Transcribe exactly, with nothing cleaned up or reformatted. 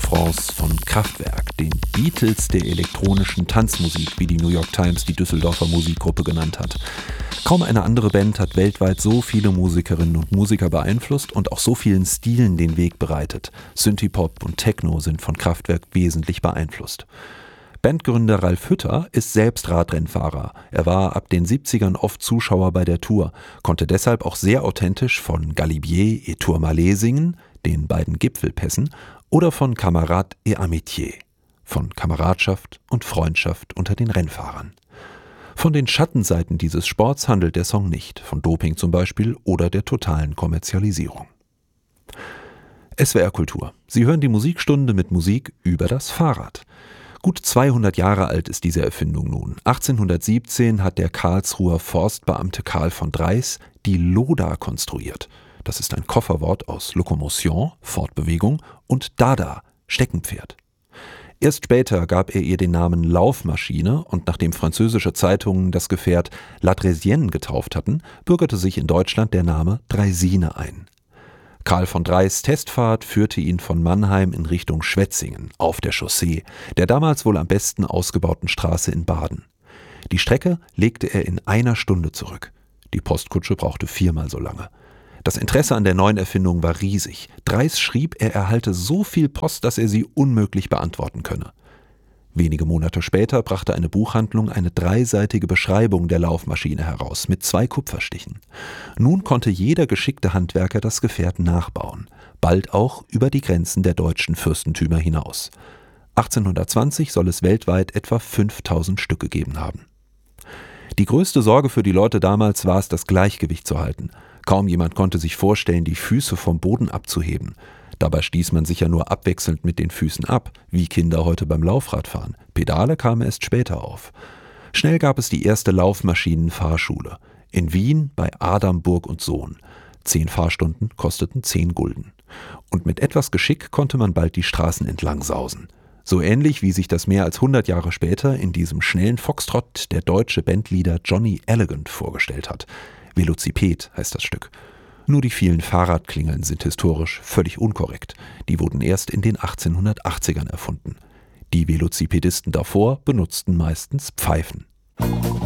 France von Kraftwerk, den Beatles der elektronischen Tanzmusik, wie die New York Times die Düsseldorfer Musikgruppe genannt hat. Kaum eine andere Band hat weltweit so viele Musikerinnen und Musiker beeinflusst und auch so vielen Stilen den Weg bereitet. Synthie-Pop und Techno sind von Kraftwerk wesentlich beeinflusst. Bandgründer Ralf Hütter ist selbst Radrennfahrer. Er war ab den siebzigern oft Zuschauer bei der Tour, konnte deshalb auch sehr authentisch von Galibier et Tourmalet singen, den beiden Gipfelpässen, oder von Camarade et Amitié, von Kameradschaft und Freundschaft unter den Rennfahrern. Von den Schattenseiten dieses Sports handelt der Song nicht, von Doping zum Beispiel oder der totalen Kommerzialisierung. S W R Kultur. Sie hören die Musikstunde mit Musik über das Fahrrad. Gut zweihundert Jahre alt ist diese Erfindung nun. achtzehnhundertsiebzehn hat der Karlsruher Forstbeamte Karl von Dreis die Loda konstruiert. Das ist ein Kofferwort aus Lokomotion, Fortbewegung, und Dada, Steckenpferd. Erst später gab er ihr den Namen Laufmaschine und nachdem französische Zeitungen das Gefährt La Draisienne getauft hatten, bürgerte sich in Deutschland der Name Draisine ein. Karl von Dreis Testfahrt führte ihn von Mannheim in Richtung Schwetzingen auf der Chaussee, der damals wohl am besten ausgebauten Straße in Baden. Die Strecke legte er in einer Stunde zurück. Die Postkutsche brauchte viermal so lange. Das Interesse an der neuen Erfindung war riesig. Dreis schrieb, er erhalte so viel Post, dass er sie unmöglich beantworten könne. Wenige Monate später brachte eine Buchhandlung eine dreiseitige Beschreibung der Laufmaschine heraus mit zwei Kupferstichen. Nun konnte jeder geschickte Handwerker das Gefährt nachbauen, bald auch über die Grenzen der deutschen Fürstentümer hinaus. achtzehnhundertzwanzig soll es weltweit etwa fünftausend Stück gegeben haben. Die größte Sorge für die Leute damals war es, das Gleichgewicht zu halten. Kaum jemand konnte sich vorstellen, die Füße vom Boden abzuheben. Dabei stieß man sich ja nur abwechselnd mit den Füßen ab, wie Kinder heute beim Laufradfahren. Pedale kamen erst später auf. Schnell gab es die erste Laufmaschinenfahrschule. In Wien bei Adam Burg und Sohn. Zehn Fahrstunden kosteten zehn Gulden. Und mit etwas Geschick konnte man bald die Straßen entlang sausen. So ähnlich wie sich das mehr als hundert Jahre später in diesem schnellen Foxtrott der deutsche Bandleader Johnny Elegant vorgestellt hat. Velociped heißt das Stück. Nur die vielen Fahrradklingeln sind historisch völlig unkorrekt. Die wurden erst in den achtzehnhundertachtzigern erfunden. Die Velocipedisten davor benutzten meistens Pfeifen.